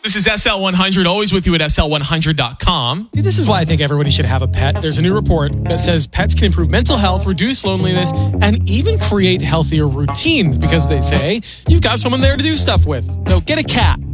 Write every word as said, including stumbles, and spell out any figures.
This is S L one hundred, always with you at S L one hundred dot com. This is why I think everybody should have a pet. There's a new report that says pets can improve mental health, reduce loneliness, and even create healthier routines because they say you've got someone there to do stuff with. So get a cat.